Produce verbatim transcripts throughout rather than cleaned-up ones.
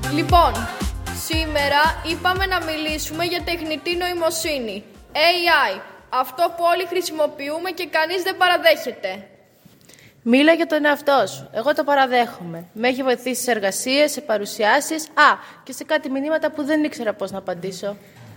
Λοιπόν, σήμερα είπαμε να μιλήσουμε για τεχνητή νοημοσύνη, έι άι, αυτό που όλοι χρησιμοποιούμε και κανείς δεν παραδέχεται. Μίλα για τον εαυτό σου. Εγώ το παραδέχομαι. Με έχει βοηθήσει σε εργασίες, σε παρουσιάσεις, α, και σε κάτι μηνύματα που δεν ήξερα πώς να απαντήσω.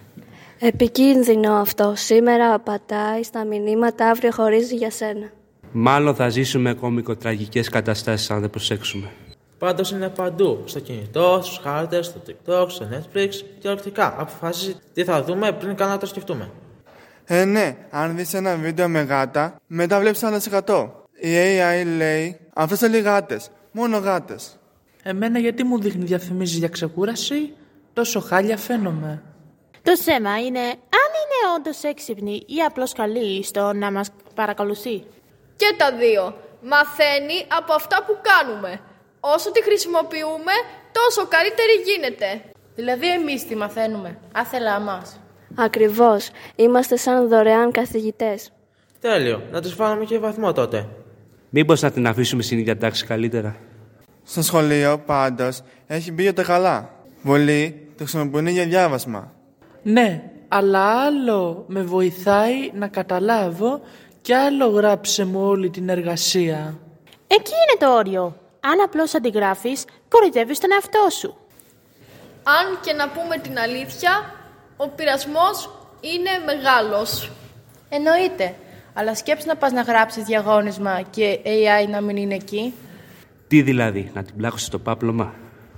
Επικίνδυνο αυτό. Σήμερα απαντάει στα μηνύματα, αύριο χωρίζει για σένα. Μάλλον θα ζήσουμε κωμικοτραγικές καταστάσεις αν δεν προσέξουμε. Πάντως είναι παντού. Στο κινητό, στους χάρτες, στο TikTok, στο Netflix και ολοκληρικά. Αποφασίζει τι θα δούμε πριν καν να το σκεφτούμε. Ε, ναι, αν δεις ένα βίντεο με γάτα, μετά βλέπεις άλλα εκατό. Η έι άι λέει, αυτές θέλει γάτες, μόνο γάτες. Εμένα γιατί μου δείχνει διαφημίσεις για ξεκούραση, τόσο χάλια φαίνομαι. Το θέμα είναι αν είναι όντως έξυπνη ή απλώς καλή στο να μας παρακολουθεί. Και τα δύο. Μαθαίνει από αυτά που κάνουμε. Όσο τη χρησιμοποιούμε, τόσο καλύτερη γίνεται. Δηλαδή εμείς τι μαθαίνουμε, άθελά μας. Ακριβώς. Είμαστε σαν δωρεάν καθηγητές. Τέλειο. Να τους βάλουμε και βαθμό τότε. Μήπως να την αφήσουμε στην ίδια τάξη καλύτερα. Στο σχολείο, πάντως, έχει μπει για τα καλά. Πολλοί το χρησιμοποιούν για διάβασμα. Ναι, αλλά άλλο με βοηθάει να καταλάβω και άλλο γράψε μου όλη την εργασία. Εκεί είναι το όριο. Αν απλώς αντιγράφεις, κοροϊδεύεις τον εαυτό σου. Αν και να πούμε την αλήθεια, ο πειρασμός είναι μεγάλος. Εννοείται. Αλλά σκέψου να πας να γράψεις διαγώνισμα και έι άι να μην είναι εκεί. Τι δηλαδή, να την πλάκωσες στο πάπλωμα.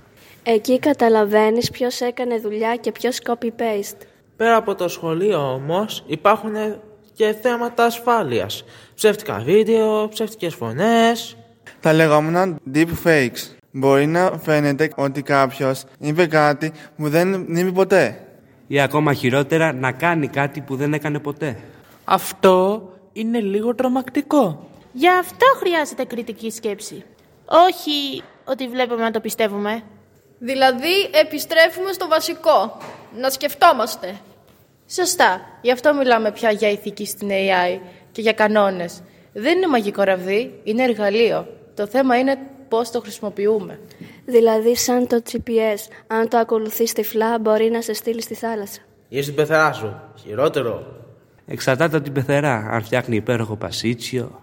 Εκεί καταλαβαίνεις ποιος έκανε δουλειά και ποιος copy-paste. Πέρα από το σχολείο όμως υπάρχουν και θέματα ασφάλειας. Ψεύτικα βίντεο, ψεύτικες φωνές. Τα λεγόμενα deepfakes. Μπορεί να φαίνεται ότι κάποιος είπε κάτι που δεν είπε ποτέ. Ή ακόμα χειρότερα, να κάνει κάτι που δεν έκανε ποτέ. Αυτό είναι λίγο τρομακτικό. Γι' αυτό χρειάζεται κριτική σκέψη. Όχι ότι βλέπουμε να το πιστεύουμε. Δηλαδή, επιστρέφουμε στο βασικό. Να σκεφτόμαστε. Σωστά. Γι' αυτό μιλάμε πια για ηθική στην έι άι και για κανόνες. Δεν είναι μαγικό ραβδί, είναι εργαλείο. Το θέμα είναι πώς το χρησιμοποιούμε. Δηλαδή, σαν το τζι πι ες, αν το ακολουθείς τυφλά, μπορεί να σε στείλει στη θάλασσα. Ή στην πεθερά σου. Χειρότερο. Εξαρτάται από την πεθερά, αν φτιάχνει υπέροχο πασίτσιο.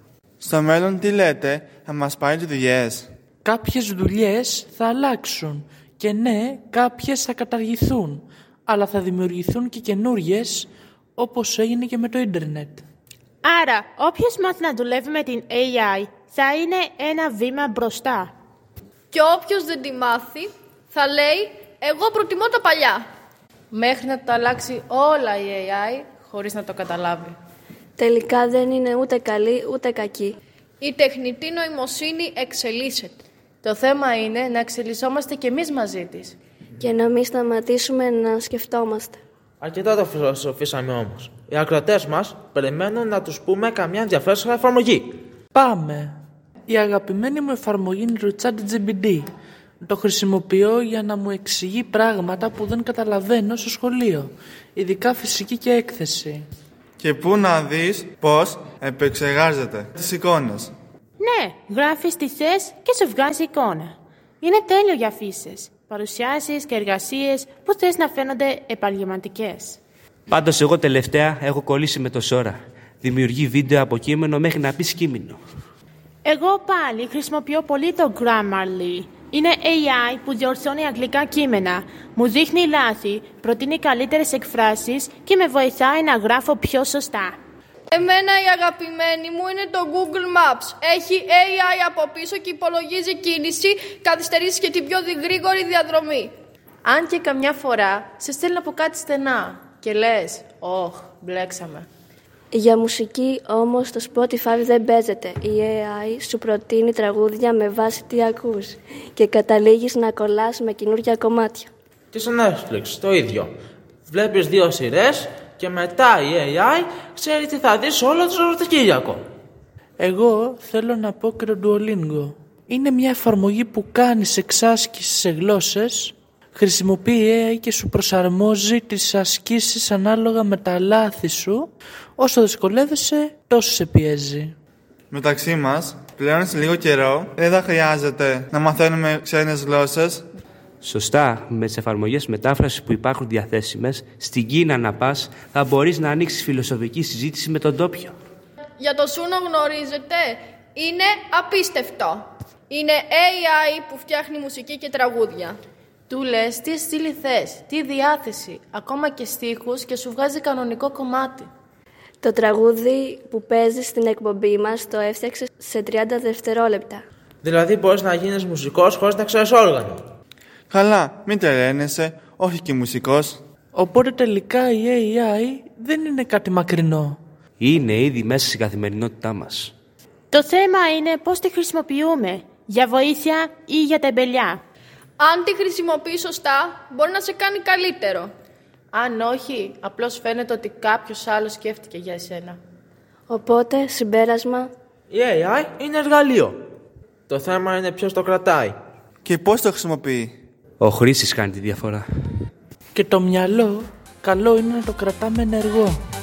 Στο μέλλον τι λέτε, θα μας πάρει τις δουλειές. Κάποιες δουλειές θα αλλάξουν και ναι, κάποιες θα καταργηθούν, αλλά θα δημιουργηθούν και καινούριες, όπως έγινε και με το ίντερνετ. Άρα, όποιος μάθει να δουλεύει με την έι άι θα είναι ένα βήμα μπροστά. Και όποιος δεν τη μάθει θα λέει «εγώ προτιμώ τα παλιά». Μέχρι να το αλλάξει όλα η έι άι χωρίς να το καταλάβει. Τελικά δεν είναι ούτε καλή ούτε κακή. Η τεχνητή νοημοσύνη εξελίσσεται. Το θέμα είναι να εξελισσόμαστε κι εμείς μαζί της. Και να μην σταματήσουμε να σκεφτόμαστε. Αρκετά το φιλοσοφήσαμε όμως. Οι ακροατές μας περιμένουν να τους πούμε καμιά ενδιαφέρουσα εφαρμογή. Πάμε. Η αγαπημένη μου εφαρμογή είναι το ChatGPT. Το χρησιμοποιώ για να μου εξηγεί πράγματα που δεν καταλαβαίνω στο σχολείο. Ειδικά φυσική και έκθεση. Και πού να δεις πώς επεξεργάζεται τις εικόνες. Ναι, γράφεις τι θες και σου βγάζει εικόνα. Είναι τέλειο για αφήσεις, παρουσιάσεις και εργασίες που θες να φαίνονται επαγγελματικές. Πάντως εγώ τελευταία έχω κολλήσει με το Σόρα. Δημιουργεί βίντεο από κείμενο μέχρι να πεις κείμενο. Εγώ πάλι χρησιμοποιώ πολύ το Grammarly. Είναι έι άι που διορθώνει αγγλικά κείμενα. Μου δείχνει λάθη, προτείνει καλύτερες εκφράσεις και με βοηθάει να γράφω πιο σωστά. Εμένα η αγαπημένη μου είναι το Google Maps. Έχει έι άι από πίσω και υπολογίζει κίνηση, καθυστερήσεις και την πιο γρήγορη διαδρομή. Αν και καμιά φορά σε στέλνει από κάτι στενά και λες «Ωχ, μπλέξαμε». Για μουσική όμως το Spotify δεν παίζεται. Η έι άι σου προτείνει τραγούδια με βάση τι ακούς και καταλήγεις να κολλάς με καινούργια κομμάτια. Και στο Netflix το ίδιο. Βλέπεις δύο σειρές και μετά η έι άι ξέρει τι θα δεις όλο το Σαββατοκύριακο. Εγώ θέλω να πω και το Duolingo. Είναι μια εφαρμογή που κάνεις εξάσκηση σε γλώσσες, χρησιμοποιεί έι άι και σου προσαρμόζει τις ασκήσεις ανάλογα με τα λάθη σου. Όσο δυσκολεύεσαι, τόσο σε πιέζει. Μεταξύ μας, πλέον σε λίγο καιρό, δεν θα χρειάζεται να μαθαίνουμε ξένες γλώσσες. Σωστά, με τις εφαρμογές μετάφρασης που υπάρχουν διαθέσιμες, στην Κίνα να πας, θα μπορείς να ανοίξεις φιλοσοφική συζήτηση με τον ντόπιο. Για το Σούνο γνωρίζετε, είναι απίστευτο. Είναι έι άι που φτιάχνει μουσική και τραγούδια. Του λες τι στήλη θες, τι διάθεση, ακόμα και στίχους και σου βγάζει κανονικό κομμάτι. Το τραγούδι που παίζει στην εκπομπή μας το έφτιαξε σε τριάντα δευτερόλεπτα. Δηλαδή μπορείς να γίνεις μουσικός χωρίς να ξέρεις όργανο. Καλά, μην τρελαίνεσαι, όχι και μουσικός. Οπότε τελικά η έι άι δεν είναι κάτι μακρινό. Είναι ήδη μέσα στην καθημερινότητά μας. Το θέμα είναι πώς τη χρησιμοποιούμε, για βοήθεια ή για τεμπελιά. Αν τη χρησιμοποιείς σωστά, μπορεί να σε κάνει καλύτερο. Αν όχι, απλώς φαίνεται ότι κάποιος άλλος σκέφτηκε για εσένα. Οπότε, συμπέρασμα, Η έι άι είναι εργαλείο. Το θέμα είναι ποιος το κρατάει. Και πώς το χρησιμοποιεί. Ο χρήστης κάνει τη διαφορά. Και το μυαλό, καλό είναι να το κρατάμε ενεργό.